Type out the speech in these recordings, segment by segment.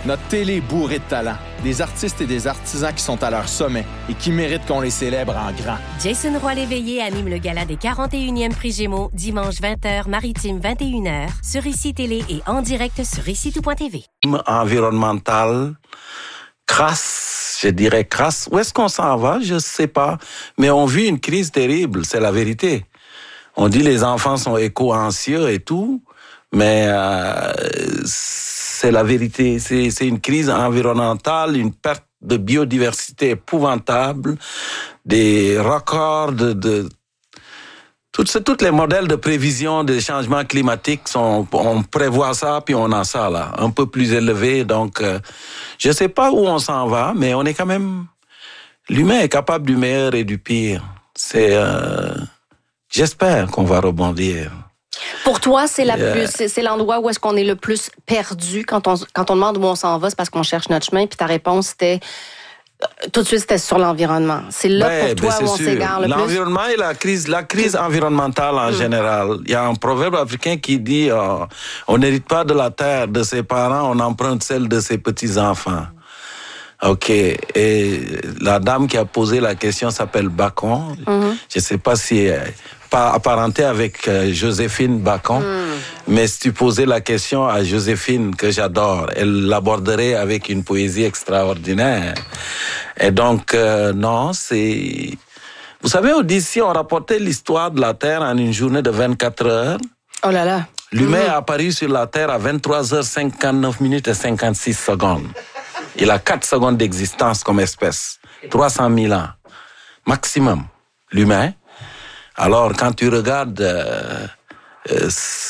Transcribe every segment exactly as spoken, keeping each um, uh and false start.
Notre télé est bourrée de talent. Des artistes et des artisans qui sont à leur sommet et qui méritent qu'on les célèbre en grand. Jason Roy-Léveillé anime le gala des quarante et unième Prix Gémeaux, dimanche vingt heures, Maritime vingt et une heures, sur Ici Télé et en direct sur ici tout point t v. Environnemental, crasse, je dirais crasse. Où est-ce qu'on s'en va? Je ne sais pas. Mais on vit une crise terrible, c'est la vérité. On dit les enfants sont éco-anxieux et tout, mais euh, c'est la vérité. C'est, c'est une crise environnementale, une perte de biodiversité épouvantable, des records de... de Toutes, toutes les modèles de prévision des changements climatiques, sont, on prévoit ça, puis on a ça, là, un peu plus élevé. Donc, euh, je ne sais pas où on s'en va, mais on est quand même... L'humain est capable du meilleur et du pire. C'est... Euh, j'espère qu'on va rebondir. Pour toi, c'est la Yeah. plus, c'est, c'est l'endroit où est-ce qu'on est le plus perdu quand on, quand on demande où on s'en va, c'est parce qu'on cherche notre chemin, puis ta réponse, c'était... Tout de suite, c'était sur l'environnement. C'est là Ouais, pour toi ben, où on sûr. s'égare le plus. L'environnement et la crise, la crise environnementale en mmh. général. Il y a un proverbe africain qui dit euh, on n'hérite pas de la terre de ses parents, on emprunte celle de ses petits-enfants. OK. Et la dame qui a posé la question s'appelle Bacon. Mmh. Je ne sais pas si elle est pas apparentée avec euh, Joséphine Bacon, mmh. mais si tu posais la question à Joséphine, que j'adore, elle l'aborderait avec une poésie extraordinaire. Et donc, euh, non, c'est... Vous savez, d'ici, on rapportait l'histoire de la Terre en une journée de vingt-quatre heures. Oh là là. L'humain mmh. est apparu sur la Terre à vingt-trois heures cinquante-neuf minutes et cinquante-six secondes. Il a quatre secondes d'existence comme espèce. trois cent mille ans. Maximum. L'humain. Alors, quand tu regardes euh, euh,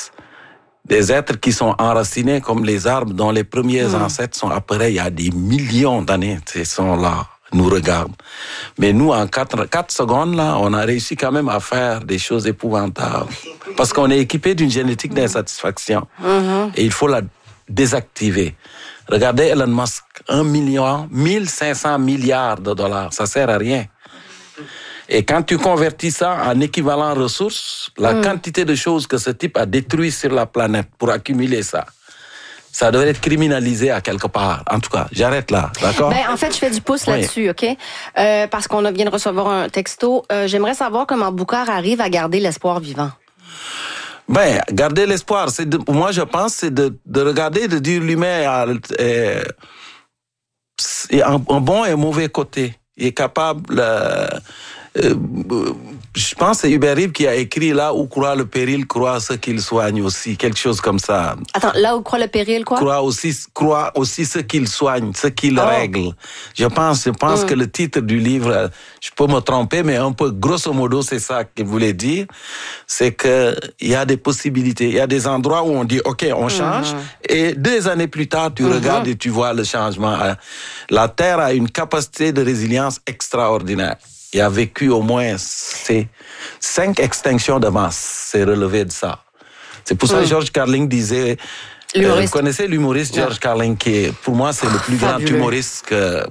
des êtres qui sont enracinés comme les arbres, dont les premiers mmh. ancêtres sont apparus il y a des millions d'années, ils sont là, nous regardent. Mais nous, en quatre, quatre secondes, là, on a réussi quand même à faire des choses épouvantables. Parce qu'on est équipé d'une génétique d'insatisfaction. Mmh. Et il faut la désactiver. Regardez Elon Musk, un million, mille cinq cents milliards de dollars, ça sert à rien. Et quand tu convertis ça en équivalent ressources, la mmh. quantité de choses que ce type a détruit sur la planète pour accumuler ça, ça devrait être criminalisé à quelque part. En tout cas, j'arrête là, d'accord? Ben, en fait, je fais du pouce oui. là-dessus, OK? Euh, parce qu'on vient de recevoir un texto. Euh, j'aimerais savoir comment Boucard arrive à garder l'espoir vivant. Ben, garder l'espoir, c'est de, moi je pense, c'est de, de regarder, de dire l'humain a, est, est un, un bon et un mauvais côté. Il est capable... Euh, euh, je pense que c'est Hubert Reeves qui a écrit « Là où croit le péril, croit ce qu'il soigne aussi ». Quelque chose comme ça. Attends, là où croit le péril, quoi? Croit aussi, croit aussi ce qu'il soigne, ce qu'il oh. règle. Je pense, je pense mm. que le titre du livre, je peux me tromper, mais un peu grosso modo, c'est ça qu'il voulait dire. C'est que il y a des possibilités. Il y a des endroits où on dit « OK, on change mm. ». Et deux années plus tard, tu mm-hmm. regardes et tu vois le changement. La Terre a une capacité de résilience extraordinaire. Il a vécu au moins ces cinq extinctions de masse. C'est relevé de ça. C'est pour ça que mmh. George Carlin disait... Euh, vous connaissez l'humoriste George ouais. Carlin, qui est, pour moi, c'est le plus grand humoriste que,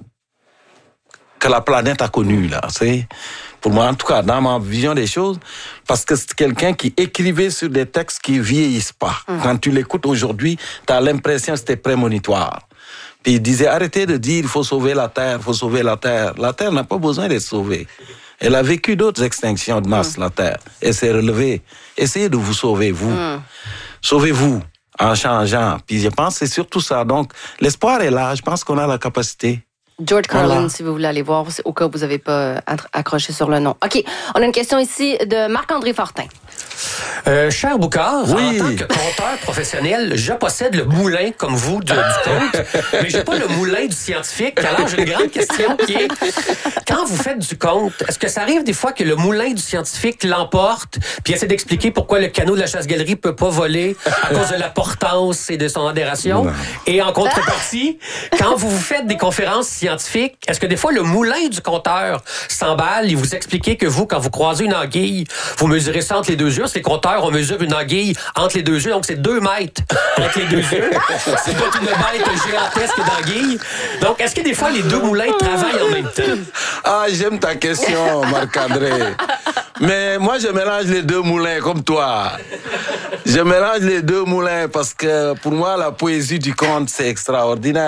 que la planète a connu, là. C'est, pour moi, en tout cas, dans ma vision des choses, parce que c'est quelqu'un qui écrivait sur des textes qui vieillissent pas. Mmh. Quand tu l'écoutes aujourd'hui, tu as l'impression que c'était prémonitoire. Puis il disait, arrêtez de dire, il faut sauver la Terre, il faut sauver la Terre. La Terre n'a pas besoin d'être sauvée. Elle a vécu d'autres extinctions de masse, mmh. la Terre. Elle s'est relevée. Essayez de vous sauver, vous. Mmh. Sauvez-vous en changeant. Puis je pense que c'est surtout ça. Donc, l'espoir est là. Je pense qu'on a la capacité. George Carlin, voilà. Si vous voulez aller voir, au cas où vous n'avez pas accroché sur le nom. OK, on a une question ici de Marc-André Fortin. Euh, cher Boucard, oui. en tant que conteur professionnel, je possède le moulin, comme vous, de, du conte, mais j'ai pas le moulin du scientifique. Alors, j'ai une grande question qui est, quand vous faites du conte, est-ce que ça arrive des fois que le moulin du scientifique l'emporte, puis essaie d'expliquer pourquoi le canot de la chasse-galerie peut pas voler à cause de la portance et de son adhération? Non. Et en contrepartie, quand vous vous faites des conférences scientifiques, est-ce que des fois le moulin du conteur s'emballe et vous expliquez que vous, quand vous croisez une anguille, vous mesurez ça entre les deux yeux? C'est compteurs, on mesure une anguille entre les deux yeux, donc c'est deux mètres entre les deux yeux. C'est toute une bête gigantesque d'anguille. Donc, est-ce que des fois, les deux moulins travaillent en même temps? Ah, j'aime ta question, Marc-André. Mais moi, je mélange les deux moulins, comme toi. Je mélange les deux moulins parce que, pour moi, la poésie du conte, c'est extraordinaire.